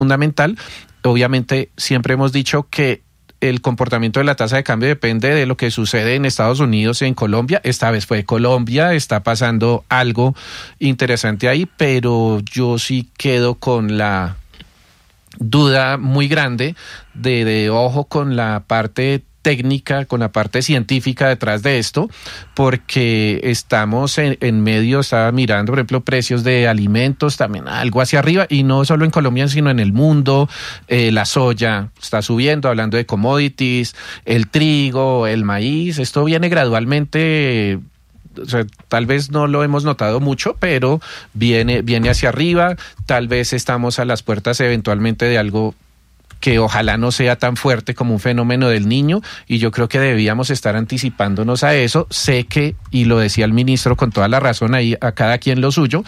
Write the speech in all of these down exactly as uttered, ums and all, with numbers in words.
fundamental. Obviamente siempre hemos dicho que el comportamiento de la tasa de cambio depende de lo que sucede en Estados Unidos y en Colombia. Esta vez fue Colombia, está pasando algo interesante ahí, pero yo sí quedo con la duda muy grande de, de ojo con la parte técnica, con la parte científica detrás de esto, porque estamos en, en medio, estaba mirando, por ejemplo, precios de alimentos, también algo hacia arriba, y no solo en Colombia, sino en el mundo. Eh, la soya está subiendo, hablando de commodities, el trigo, el maíz, esto viene gradualmente. O sea, tal vez no lo hemos notado mucho, pero viene, viene hacia arriba. Tal vez estamos a las puertas eventualmente de algo que ojalá no sea tan fuerte como un fenómeno del Niño, y yo creo que debíamos estar anticipándonos a eso. Sé que, y lo decía el ministro con toda la razón, ahí a cada quien lo suyo,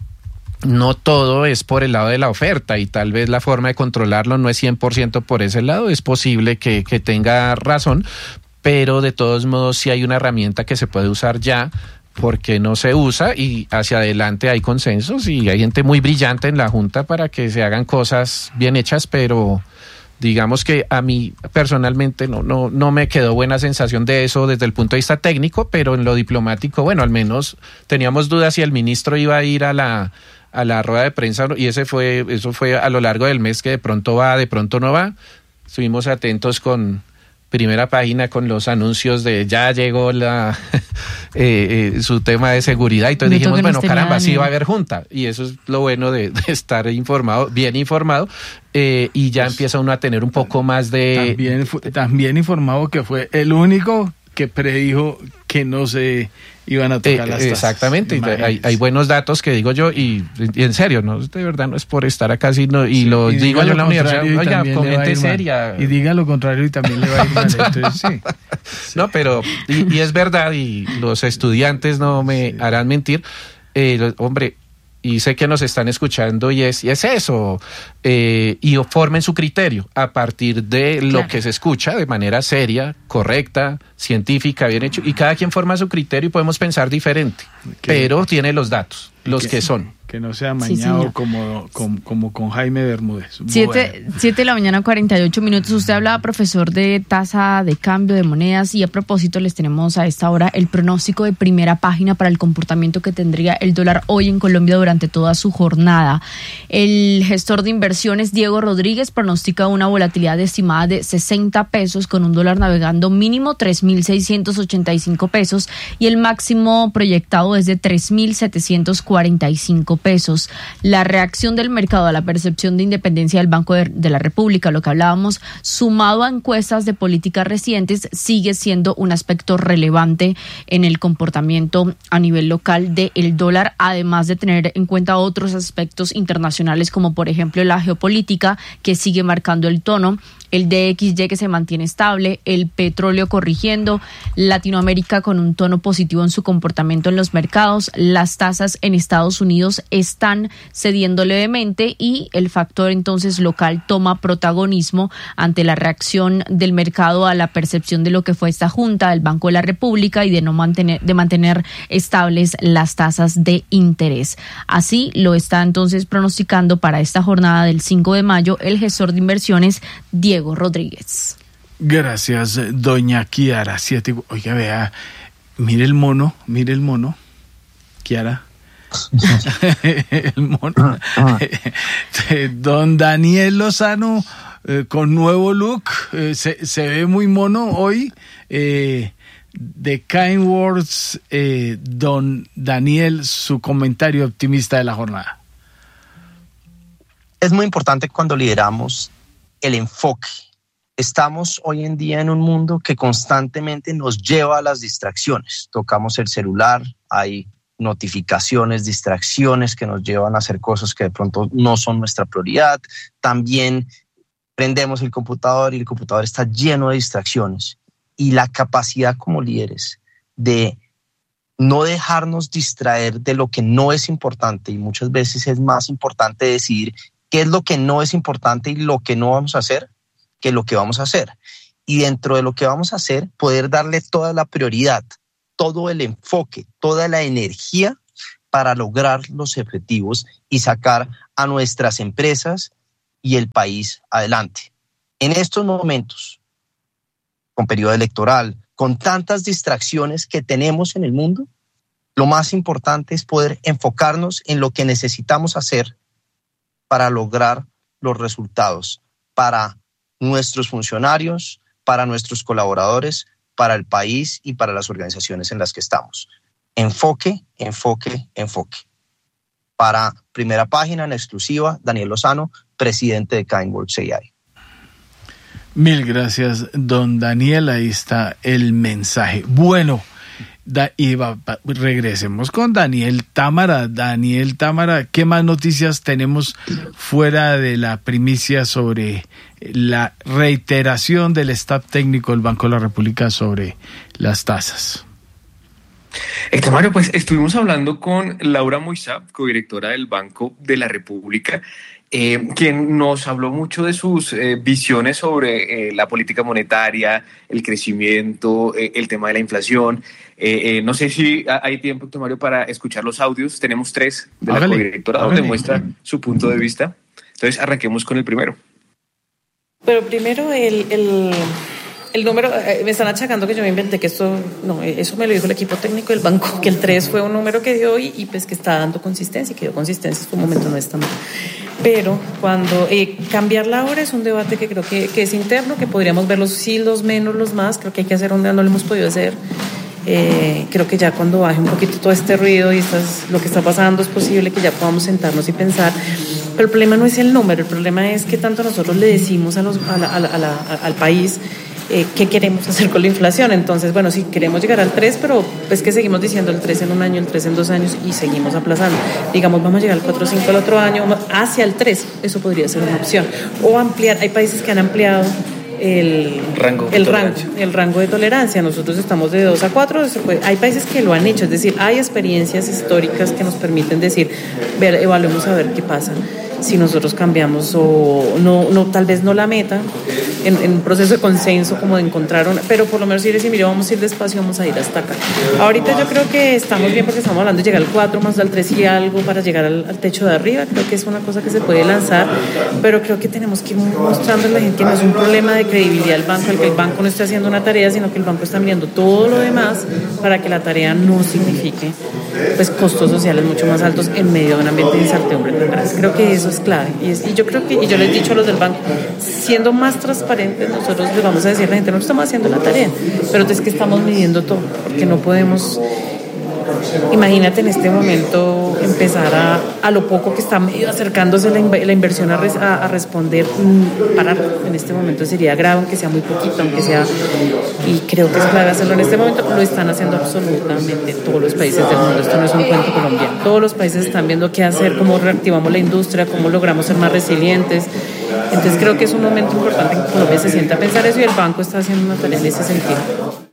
no todo es por el lado de la oferta, y tal vez la forma de controlarlo no es cien por ciento por ese lado. Es posible que, que tenga razón, pero de todos modos si hay una herramienta que se puede usar ya, porque no se usa, y hacia adelante hay consensos y hay gente muy brillante en la Junta para que se hagan cosas bien hechas, pero digamos que a mí personalmente no, no, no me quedó buena sensación de eso desde el punto de vista técnico, pero en lo diplomático, bueno, al menos teníamos dudas si el ministro iba a ir a la a la rueda de prensa, y ese fue eso fue a lo largo del mes, que de pronto va, de pronto no va. Estuvimos atentos con Primera Página con los anuncios de ya llegó la eh, eh, su tema de seguridad, y entonces dijimos, bueno, caramba, sí va a haber junta, y eso es lo bueno de, de estar informado, bien informado, eh, y ya pues, empieza uno a tener un poco más de... También, también informado que fue el único que predijo que no se iban a tocar eh, las tasas. Exactamente, hay, hay buenos datos que digo yo, y, y en serio, no, de verdad no es por estar acá, sino, y sí, lo y digo yo en la universidad, oiga, comente seria. Y diga lo contrario y también le va a ir mal. Entonces, sí. No, pero, y, y es verdad, y los estudiantes no me sí. harán mentir, eh, los, hombre, y sé que nos están escuchando, y es, y es eso, eh, y formen su criterio a partir de lo claro. que se escucha de manera seria, correcta, científica, bien hecho, y cada quien forma su criterio y podemos pensar diferente, que, pero tiene los datos, los que, que son. Que no sea amañado sí, como, como, como con Jaime Bermúdez. Siete, bueno. siete de la mañana, cuarenta y ocho minutos. Usted hablaba, profesor, de tasa de cambio de monedas, y a propósito les tenemos a esta hora el pronóstico de Primera Página para el comportamiento que tendría el dólar hoy en Colombia durante toda su jornada. El gestor de inversiones Diego Rodríguez pronostica una volatilidad estimada de sesenta pesos, con un dólar navegando mínimo tres mil seiscientos ochenta y cinco pesos y el máximo proyectado es de tres mil setecientos cuarenta y cinco pesos. La reacción del mercado a la percepción de independencia del Banco de, de la República, lo que hablábamos, sumado a encuestas de políticas recientes, sigue siendo un aspecto relevante en el comportamiento a nivel local del dólar, además de tener en cuenta otros aspectos internacionales, como por ejemplo la geopolítica, que sigue marcando el tono, el D X Y que se mantiene estable, el petróleo corrigiendo, Latinoamérica con un tono positivo en su comportamiento en los mercados, las tasas en Estados Unidos están cediendo levemente, y el factor entonces local toma protagonismo ante la reacción del mercado a la percepción de lo que fue esta junta del Banco de la República y de no mantener, de mantener estables las tasas de interés. Así lo está entonces pronosticando para esta jornada del cinco de mayo el gestor de inversiones Diego Rodríguez. Gracias, doña Kiara. Siete, oiga, vea, mire el mono, mire el mono, Kiara. El mono. Don Daniel Lozano, eh, con nuevo look, eh, se, se ve muy mono hoy. Eh, de Kind Words, eh, don Daniel, su comentario optimista de la jornada. Es muy importante cuando lideramos el enfoque. Estamos hoy en día en un mundo que constantemente nos lleva a las distracciones. Tocamos el celular, hay notificaciones, distracciones que nos llevan a hacer cosas que de pronto no son nuestra prioridad. También prendemos el computador y el computador está lleno de distracciones. Y la capacidad como líderes de no dejarnos distraer de lo que no es importante, y muchas veces es más importante decidir qué es lo que no es importante y lo que no vamos a hacer que lo que vamos a hacer. Y dentro de lo que vamos a hacer, poder darle toda la prioridad, todo el enfoque, toda la energía para lograr los objetivos y sacar a nuestras empresas y el país adelante. En estos momentos, con periodo electoral, con tantas distracciones que tenemos en el mundo, lo más importante es poder enfocarnos en lo que necesitamos hacer para lograr los resultados, para nuestros funcionarios, para nuestros colaboradores, para el país y para las organizaciones en las que estamos. Enfoque, enfoque, enfoque. Para Primera Página, en exclusiva, Daniel Lozano, presidente de KineWorks A I. Mil gracias, don Daniel. Ahí está el mensaje. Bueno, da, y va, va, regresemos con Daniel Támara. Daniel Támara, ¿qué más noticias tenemos fuera de la primicia sobre la reiteración del staff técnico del Banco de la República sobre las tasas? Héctor Mario, pues estuvimos hablando con Laura Moisá, codirectora del Banco de la República, eh, quien nos habló mucho de sus eh, visiones sobre eh, la política monetaria, el crecimiento, eh, el tema de la inflación. Eh, eh, no sé si hay tiempo, Héctor Mario, para escuchar los audios. Tenemos tres de la hágale, codirectora hágale. donde muestra su punto de vista. Entonces, arranquemos con el primero. Pero primero el... el... El número, eh, me están achacando que yo me inventé que esto, no, eso me lo dijo el equipo técnico del banco, que el tres fue un número que dio y, y pues que está dando consistencia, y que dio consistencia en su momento, no está mal. Pero cuando eh, cambiar la hora es un debate que creo que, que es interno, que podríamos ver los sí, los menos, los más, creo que hay que hacer un no lo hemos podido hacer. Eh, creo que ya cuando baje un poquito todo este ruido y estas, lo que está pasando, es posible que ya podamos sentarnos y pensar. Pero el problema no es el número, el problema es que tanto nosotros le decimos a los, a la, a la, a la, al país Eh, qué queremos hacer con la inflación. Entonces, bueno, sí, queremos llegar al tres, pero es que seguimos diciendo el tres en un año, el tres en dos años y seguimos aplazando. Digamos, vamos a llegar al cuatro cinco el otro año, hacia el tres, eso podría ser una opción. O ampliar, hay países que han ampliado el rango, el rango, el rango de tolerancia. Nosotros estamos de dos a cuatro, hay países que lo han hecho, es decir, hay experiencias históricas que nos permiten decir, ver, evaluemos a ver qué pasa si nosotros cambiamos o no, no tal vez no la meta en, en un proceso de consenso como de encontrar una, pero por lo menos si decir, mira, vamos a ir despacio, vamos a ir hasta acá. Ahorita yo creo que estamos bien porque estamos hablando de llegar al cuatro más al tres y algo para llegar al, al techo de arriba. Creo que es una cosa que se puede lanzar, pero creo que tenemos que ir mostrando a la gente que no es un problema de credibilidad del banco, el que el banco no esté haciendo una tarea, sino que el banco está mirando todo lo demás para que la tarea no signifique pues costos sociales mucho más altos en medio de un ambiente de incertidumbre tan grande. Creo que eso es clave y, es, y yo creo que, y yo les he dicho a los del banco, siendo más transparentes, nosotros les vamos a decir a la gente, no estamos haciendo la tarea, pero es que estamos midiendo todo, porque no podemos. Imagínate en este momento empezar a, a lo poco que está medio acercándose la, la inversión a, res, a, a responder, parar en este momento sería grave, aunque sea muy poquito, aunque sea, y creo que es clave hacerlo en este momento. Lo están haciendo absolutamente todos los países del mundo, esto no es un cuento colombiano, todos los países están viendo qué hacer, cómo reactivamos la industria, cómo logramos ser más resilientes. Entonces creo que es un momento importante que Colombia se sienta a pensar eso y el banco está haciendo una tarea en ese sentido.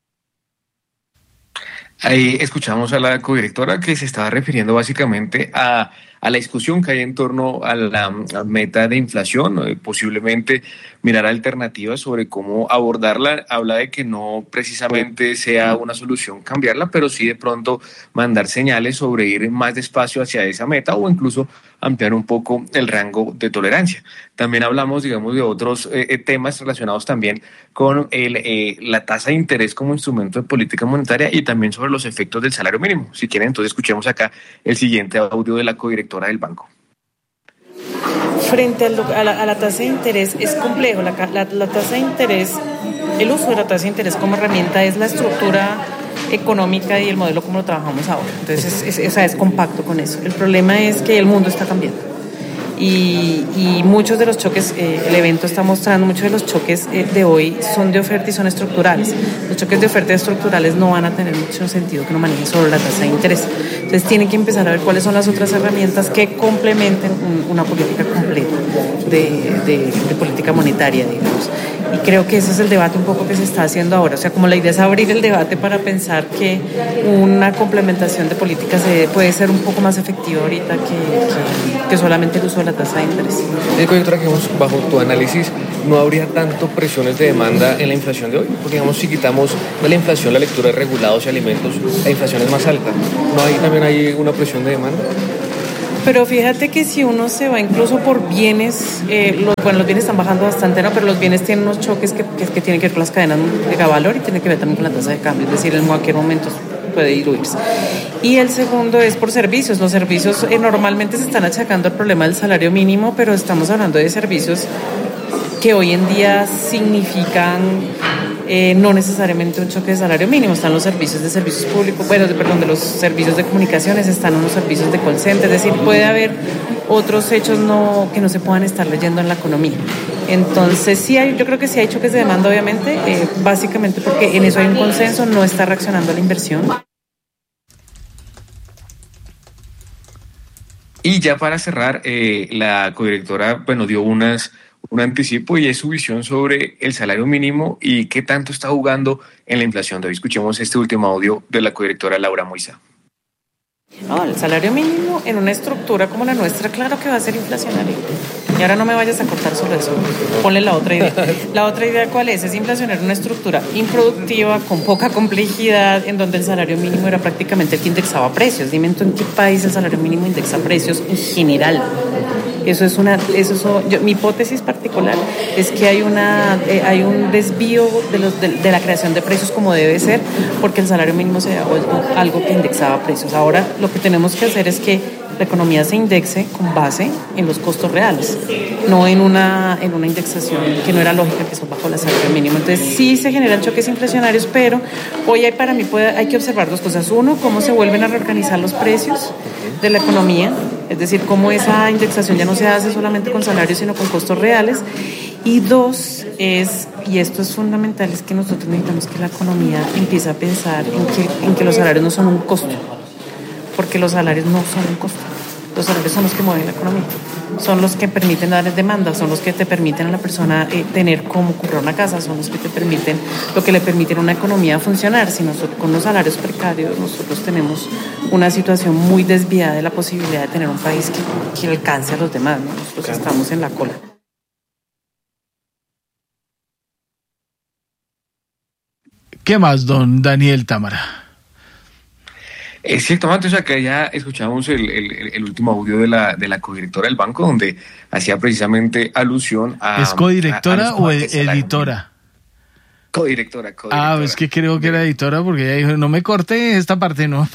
Ahí escuchamos a la codirectora que se estaba refiriendo básicamente a, a la discusión que hay en torno a la meta de inflación, eh, posiblemente mirar alternativas sobre cómo abordarla. Habla de que no precisamente sea una solución cambiarla, pero sí de pronto mandar señales sobre ir más despacio hacia esa meta o incluso ampliar un poco el rango de tolerancia. También hablamos, digamos, de otros eh, temas relacionados también con el, eh, la tasa de interés como instrumento de política monetaria y también sobre los efectos del salario mínimo. Si quieren, entonces escuchemos acá el siguiente audio de la codirectora del banco. Frente a, lo, a, la, a la tasa de interés es complejo. La, la, la tasa de interés, el uso de la tasa de interés como herramienta es la estructura económica y el modelo como lo trabajamos ahora. Entonces es, es, es compacto con eso. El problema es que el mundo está cambiando. Y, y muchos de los choques, eh, el evento está mostrando, muchos de los choques eh, de hoy son de oferta y son estructurales. Los choques de oferta estructurales no van a tener mucho sentido que no manejen solo la tasa de interés. Entonces tienen que empezar a ver cuáles son las otras herramientas que complementen un, una política completa de, de, de política monetaria, digamos. Y creo que ese es el debate un poco que se está haciendo ahora. O sea, como la idea es abrir el debate para pensar que una complementación de políticas eh, puede ser un poco más efectiva ahorita que, que, que solamente el uso de la tasa de interés. Doctora, que bajo tu análisis, ¿no habría tanto presiones de demanda en la inflación de hoy? Porque, digamos, si quitamos de la inflación la lectura de regulados y alimentos, la inflación es más alta. ¿No hay también hay una presión de demanda? Pero fíjate que si uno se va incluso por bienes, eh, los, bueno, los bienes están bajando bastante, ¿no? Pero los bienes tienen unos choques que, que, que tienen que ver con las cadenas de valor y tienen que ver también con la tasa de cambio, es decir, en cualquier momento puede diluirse. Y el segundo es por servicios. Los servicios eh, normalmente se están achacando al problema del salario mínimo, pero estamos hablando de servicios que hoy en día significan eh, no necesariamente un choque de salario mínimo. Están los servicios de servicios públicos, bueno, de, perdón, de los servicios de comunicaciones, están unos servicios de call center, es decir, puede haber otros hechos no, que no se puedan estar leyendo en la economía. Entonces, sí hay, yo creo que sí hay choques de demanda, obviamente, eh, básicamente porque en eso hay un consenso, no está reaccionando a la inversión. Y ya para cerrar, eh, la codirectora, bueno, dio unas, un anticipo y es su visión sobre el salario mínimo y qué tanto está jugando en la inflación. Hoy escuchemos este último audio de la codirectora Laura Moisa. No, el salario mínimo en una estructura como la nuestra, claro que va a ser inflacionario. Y ahora no me vayas a cortar sobre eso. Ponle la otra idea. La otra idea, ¿cuál es? Es inflacionar una estructura improductiva, con poca complejidad, en donde el salario mínimo era prácticamente el que indexaba precios. Dime tú en qué país el salario mínimo indexa precios en general. Eso es una, eso es, yo, mi hipótesis particular es que hay una, eh, hay un desvío de, los, de, de la creación de precios como debe ser, porque el salario mínimo se ha vuelto algo que indexaba precios. Ahora lo que tenemos que hacer es que la economía se indexe con base en los costos reales, no en una, en una indexación que no era lógica, que son bajo el salario mínimo. Entonces sí se generan choques inflacionarios, pero hoy hay, para mí puede, hay que observar dos cosas. Uno, cómo se vuelven a reorganizar los precios de la economía, es decir, cómo esa indexación ya no se hace solamente con salarios, sino con costos reales. Y dos, es, y esto es fundamental, es que nosotros necesitamos que la economía empiece a pensar en que, en que los salarios no son un costo, porque los salarios no son un costo. Los salarios son los que mueven la economía, son los que permiten dar demanda, son los que te permiten a la persona eh, tener cómo comprar una casa, son los que te permiten, lo que le permiten a una economía funcionar. Si nosotros con los salarios precarios nosotros tenemos una situación muy desviada de la posibilidad de tener un país que, que alcance a los demás, ¿no? Nosotros claro. Estamos en la cola. ¿Qué más, don Daniel Támara? Es cierto, antes acá ya escuchamos el, el, el último audio de la, de la codirectora del banco, donde hacía precisamente alusión a... ¿Es codirectora a, a o editora? Codirectora, codirectora. Ah, es que creo que era editora porque ella dijo, no me corte esta parte, no.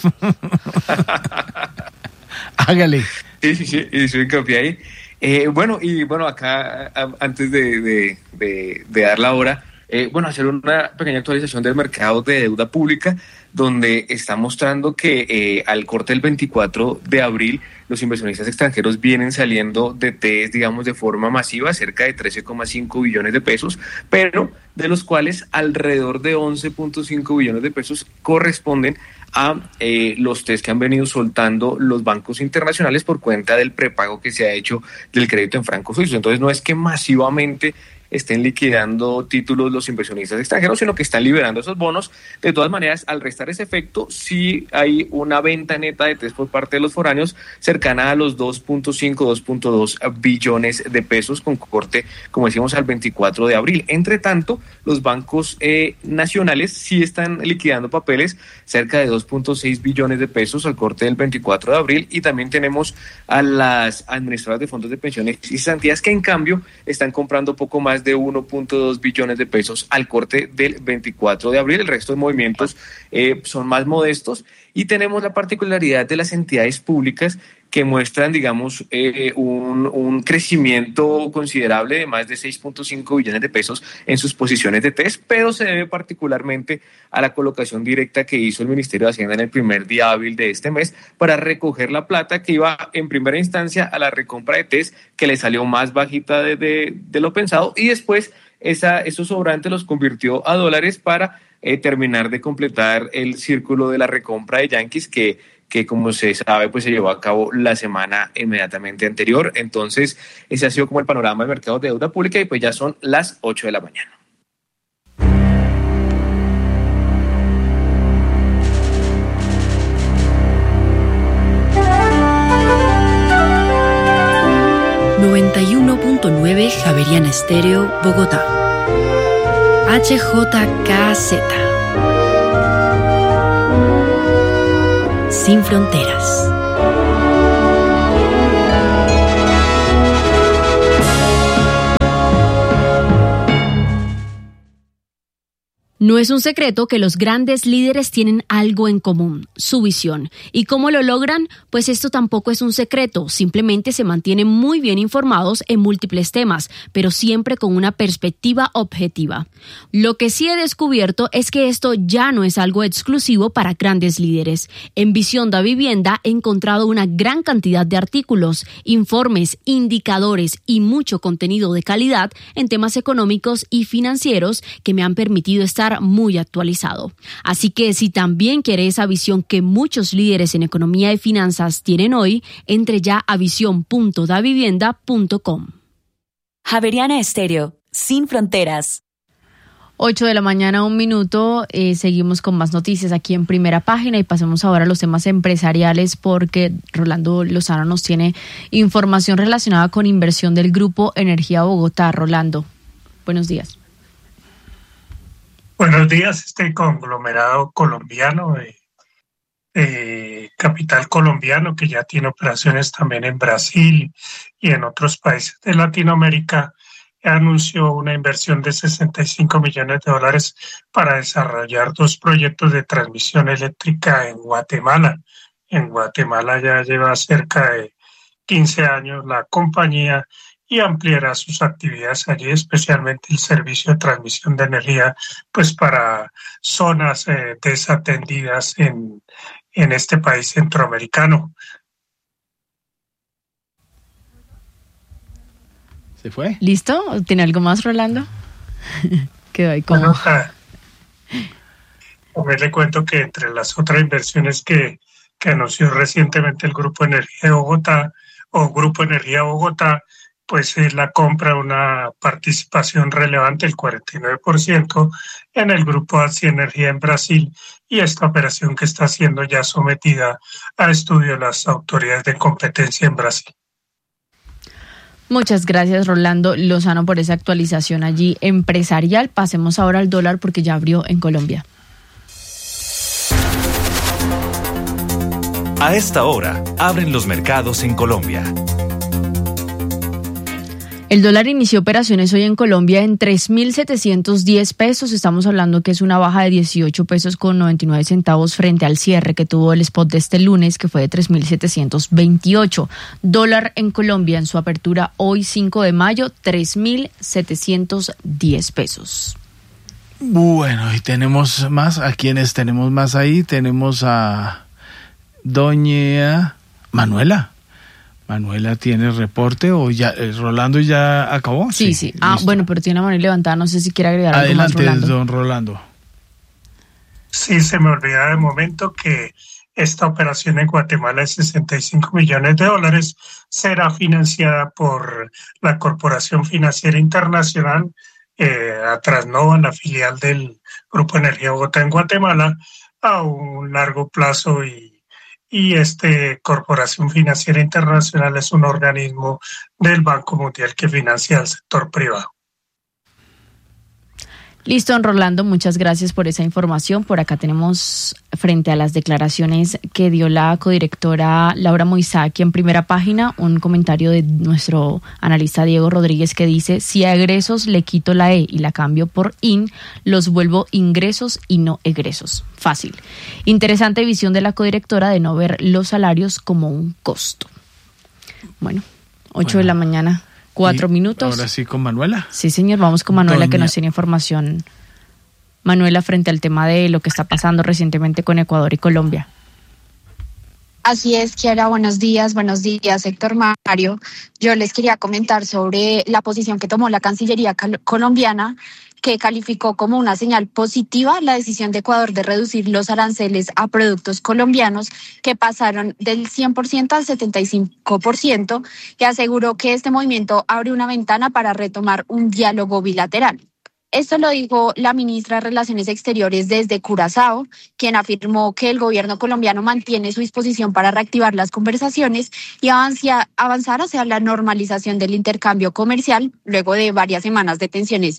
Hágale. Sí, sí, sí, y soy hincapié ahí. Eh, bueno, y bueno, acá a, antes de, de, de, de dar la hora, eh, bueno, hacer una pequeña actualización del mercado de deuda pública, donde está mostrando que eh, al corte del veinticuatro de abril los inversionistas extranjeros vienen saliendo de T E S, digamos, de forma masiva, cerca de trece coma cinco billones de pesos, pero de los cuales alrededor de once punto cinco billones de pesos corresponden a eh, los T E S que han venido soltando los bancos internacionales por cuenta del prepago que se ha hecho del crédito en francos suizos. Entonces no es que masivamente estén liquidando títulos los inversionistas extranjeros, sino que están liberando esos bonos. De todas maneras, al restar ese efecto, sí hay una venta neta de T E S por parte de los foráneos cercana a los dos punto cinco, dos punto dos billones de pesos, con corte, como decíamos, al veinticuatro de abril. Entre tanto, los bancos eh, nacionales sí están liquidando papeles cerca de dos punto seis billones de pesos al corte del veinticuatro de abril, y también tenemos a las administradoras de fondos de pensiones y cesantías que en cambio están comprando poco más de uno punto dos billones de pesos al corte del veinticuatro de abril. El resto de movimientos eh, son más modestos, y tenemos la particularidad de las entidades públicas que muestran, digamos, eh, un, un crecimiento considerable de más de seis punto cinco billones de pesos en sus posiciones de T E S, pero se debe particularmente a la colocación directa que hizo el Ministerio de Hacienda en el primer día hábil de este mes para recoger la plata que iba en primera instancia a la recompra de T E S, que le salió más bajita de, de, de lo pensado, y después esa, esos sobrantes los convirtió a dólares para eh, terminar de completar el círculo de la recompra de Yankees que que como se sabe, pues se llevó a cabo la semana inmediatamente anterior. Entonces, ese ha sido como el panorama del mercado de deuda pública, y pues ya son las ocho de la mañana. noventa y uno punto nueve Javeriana Estéreo, Bogotá. H J K Z. Sin fronteras. No es un secreto que los grandes líderes tienen algo en común, su visión. ¿Y cómo lo logran? Pues esto tampoco es un secreto, simplemente se mantienen muy bien informados en múltiples temas, pero siempre con una perspectiva objetiva. Lo que sí he descubierto es que esto ya no es algo exclusivo para grandes líderes. En Visión da Vivienda he encontrado una gran cantidad de artículos, informes, indicadores y mucho contenido de calidad en temas económicos y financieros que me han permitido estar muy actualizado. Así que si también quiere esa visión que muchos líderes en economía y finanzas tienen hoy, entre ya a visión punto da vivienda punto com. Javeriana Estéreo, sin fronteras. ocho de la mañana, un minuto. Eh, seguimos con más noticias aquí en Primera Página y pasemos ahora a los temas empresariales porque Rolando Lozano nos tiene información relacionada con inversión del Grupo Energía Bogotá. Rolando, buenos días. Buenos días. Este conglomerado colombiano, eh, eh, capital colombiano, que ya tiene operaciones también en Brasil y en otros países de Latinoamérica, anunció una inversión de sesenta y cinco millones de dólares para desarrollar dos proyectos de transmisión eléctrica en Guatemala. En Guatemala ya lleva cerca de quince años la compañía y ampliará sus actividades allí, especialmente el servicio de transmisión de energía, pues para zonas eh, desatendidas en, en este país centroamericano. ¿Se fue? ¿Listo? ¿Tiene algo más, Rolando? Quedó ahí como... Bueno, también le cuento que entre las otras inversiones que, que anunció recientemente el Grupo Energía de Bogotá, o Grupo Energía Bogotá, pues es la compra de una participación relevante, el cuarenta y nueve por ciento, en el Grupo Así Energía en Brasil, y esta operación que está siendo ya sometida a estudio de las autoridades de competencia en Brasil. Muchas gracias, Rolando Lozano, por esa actualización allí empresarial. Pasemos ahora al dólar porque ya abrió en Colombia. A esta hora, abren los mercados en Colombia. El dólar inició operaciones hoy en Colombia en tres mil setecientos diez pesos. Estamos hablando que es una baja de dieciocho pesos con noventa y nueve centavos frente al cierre que tuvo el spot de este lunes, que fue de tres mil setecientos veintiocho. Dólar en Colombia en su apertura hoy cinco de mayo, tres mil setecientos diez pesos. Bueno, y tenemos más. ¿A quiénes tenemos más ahí? Tenemos a doña Manuela. Manuela tiene reporte o ya eh, Rolando ya acabó. Sí, sí. sí. Ah, listo. Bueno, pero tiene la mano levantada. No sé si quiere agregar Adelante, algo más, Rolando. Don Rolando. Sí, se me olvidaba de momento que esta operación en Guatemala de sesenta y cinco millones de dólares será financiada por la Corporación Financiera Internacional, eh, a Transnova, la filial del Grupo Energía Bogotá en Guatemala, a un largo plazo y Y este Corporación Financiera Internacional es un organismo del Banco Mundial que financia al sector privado. Listo, don Rolando, muchas gracias por esa información. Por acá tenemos, frente a las declaraciones que dio la codirectora Laura Moisaki en Primera Página, un comentario de nuestro analista Diego Rodríguez que dice: si a egresos le quito la E y la cambio por IN, los vuelvo ingresos y no egresos. Fácil. Interesante visión de la codirectora de no ver los salarios como un costo. Bueno, ocho bueno. de la mañana. Cuatro y minutos. Ahora sí con Manuela. Sí, señor, vamos con Manuela, Doña... que nos tiene información. Manuela, frente al tema de lo que está pasando recientemente con Ecuador y Colombia. Así es, Kiara, buenos días, buenos días, Héctor Mario. Yo les quería comentar sobre la posición que tomó la Cancillería colombiana, que calificó como una señal positiva la decisión de Ecuador de reducir los aranceles a productos colombianos, que pasaron del cien por ciento al setenta y cinco por ciento, y aseguró que este movimiento abre una ventana para retomar un diálogo bilateral. Esto lo dijo la ministra de Relaciones Exteriores desde Curazao, quien afirmó que el gobierno colombiano mantiene su disposición para reactivar las conversaciones y avanzar, avanzar hacia la normalización del intercambio comercial luego de varias semanas de tensiones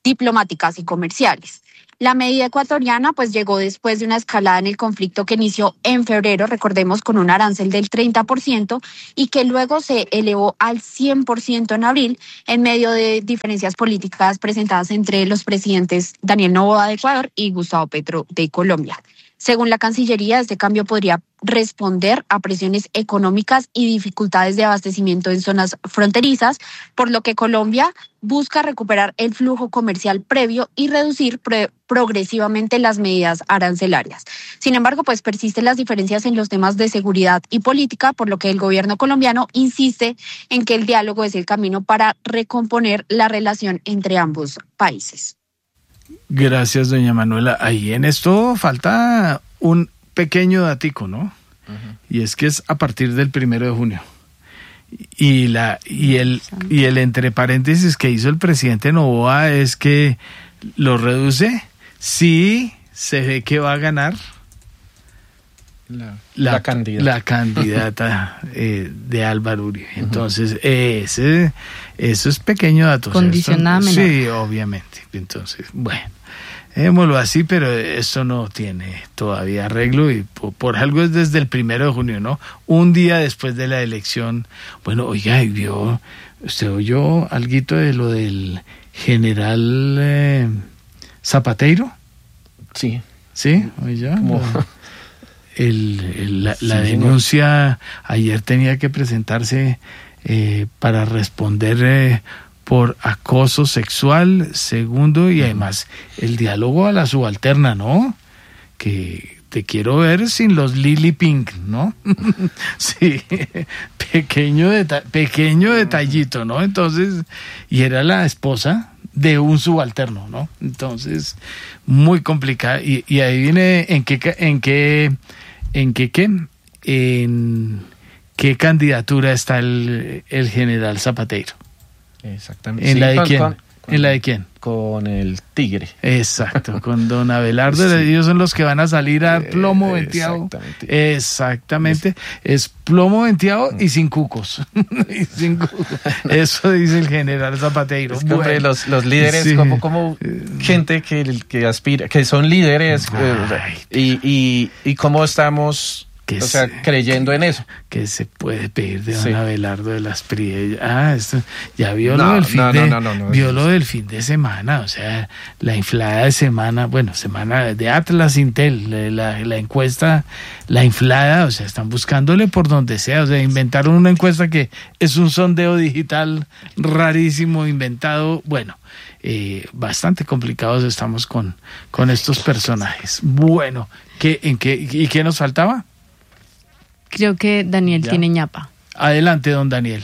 diplomáticas y comerciales. La medida ecuatoriana pues llegó después de una escalada en el conflicto que inició en febrero, recordemos, con un arancel del treinta por ciento y que luego se elevó al cien por ciento en abril en medio de diferencias políticas presentadas entre los presidentes Daniel Noboa de Ecuador y Gustavo Petro de Colombia. Según la Cancillería, este cambio podría responder a presiones económicas y dificultades de abastecimiento en zonas fronterizas, por lo que Colombia busca recuperar el flujo comercial previo y reducir pre- progresivamente las medidas arancelarias. Sin embargo, pues persisten las diferencias en los temas de seguridad y política, por lo que el gobierno colombiano insiste en que el diálogo es el camino para recomponer la relación entre ambos países. Gracias, doña Manuela. Ahí en esto falta un pequeño datico, ¿no? Uh-huh. Y es que es a partir del primero de junio. Y la y el y el entre paréntesis que hizo el presidente Noboa es que lo reduce si se ve que va a ganar la, la, la candidata, la candidata eh, de Álvaro Uribe. Entonces, uh-huh. ese eso es pequeño dato. Condicionada menor. Sí, obviamente. Entonces, bueno, démoslo así, pero esto no tiene todavía arreglo y por, por algo es desde el primero de junio, ¿no? Un día después de la elección. Bueno, oiga, ¿y vio, usted oyó alguito de lo del general eh, Zapateiro? Sí. ¿Sí? ¿Oye? Como... El, el, la, sí, la denuncia ayer tenía que presentarse eh, para responder eh, por acoso sexual, segundo, y además el diálogo a la subalterna, ¿no? Que te quiero ver sin los Lily Pink, ¿no? Sí, pequeño, deta- pequeño detallito, ¿no? Entonces, y era la esposa de un subalterno, ¿no? Entonces, muy complicada. Y, y ahí viene en qué, en qué, en qué, qué, en qué candidatura está el, el general Zapateiro. Exactamente. ¿En sí, la de con, quién? Con, con, ¿En la de quién? Con el Tigre. Exacto, con don Abelardo. Sí. Ellos son los que van a salir a plomo eh, venteado. Exactamente. Exactamente. Es plomo venteado y sin cucos. y sin cucos. Eso dice el general Zapateiro. Es que, bueno, hombre, los, los líderes, sí. como, como gente que, que aspira, que son líderes, Ay, eh, y, y, y cómo estamos... O sea, se, creyendo en eso. Que se puede pedir de don sí. Abelardo de las Priellas. Ah, esto, ya vio no, lo del fin no, de, no, no, no, no, vio no. lo del fin de semana, o sea, la inflada de semana, bueno, semana de Atlas Intel, la, la encuesta, la inflada, o sea, están buscándole por donde sea, o sea, inventaron una encuesta que es un sondeo digital rarísimo, inventado, bueno, eh, bastante complicados estamos con, con estos personajes. Bueno, ¿qué, en qué, ¿y qué nos faltaba? Creo que Daniel ya. tiene ñapa. Adelante, don Daniel.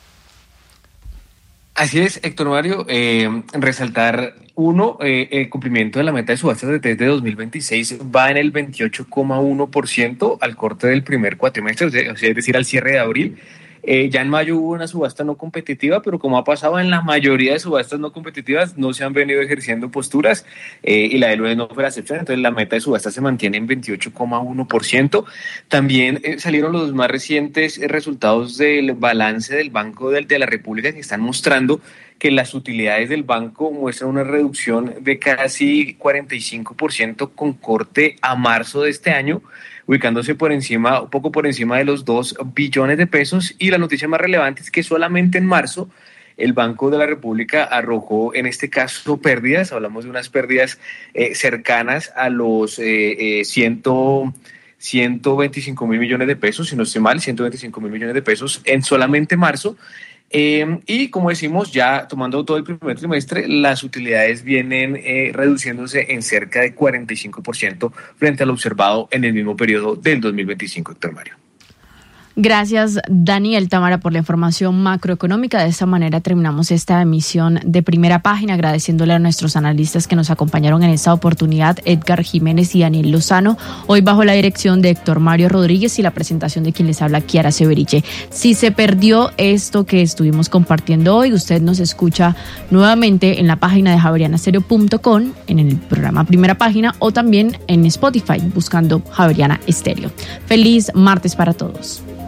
Así es, Héctor Mario. Eh, resaltar, uno, eh, el cumplimiento de la meta de subastas de T E S de dos mil veintiséis va en el veintiocho coma uno por ciento al corte del primer cuatrimestre, o sea, es decir, al cierre de abril. Eh, ya en mayo hubo una subasta no competitiva, pero como ha pasado en la mayoría de subastas no competitivas, no se han venido ejerciendo posturas eh, y la de lunes no fue la excepción, entonces la meta de subasta se mantiene en veintiocho coma uno por ciento. También eh, salieron los más recientes resultados del balance del Banco de, de la República que están mostrando que las utilidades del banco muestran una reducción de casi cuarenta y cinco por ciento con corte a marzo de este año, ubicándose por encima, un poco por encima de los dos billones de pesos. Y la noticia más relevante es que solamente en marzo el Banco de la República arrojó, en este caso, pérdidas, hablamos de unas pérdidas eh, cercanas a los eh, eh, ciento, ciento veinticinco mil millones de pesos, si no estoy mal, ciento veinticinco mil millones de pesos en solamente marzo. Eh, y como decimos, ya tomando todo el primer trimestre, las utilidades vienen eh, reduciéndose en cerca de cuarenta y cinco por ciento frente a lo observado en el mismo periodo del dos mil veinticinco, Héctor Mario. Gracias, Daniel Támara, por la información macroeconómica. De esta manera terminamos esta emisión de Primera Página, agradeciéndole a nuestros analistas que nos acompañaron en esta oportunidad, Edgar Jiménez y Daniel Lozano, hoy bajo la dirección de Héctor Mario Rodríguez y la presentación de quien les habla, Kiara Severiche. Si se perdió esto que estuvimos compartiendo hoy, usted nos escucha nuevamente en la página de javeriana estéreo punto com, en el programa Primera Página, o también en Spotify, buscando Javeriana Estéreo. Feliz martes para todos.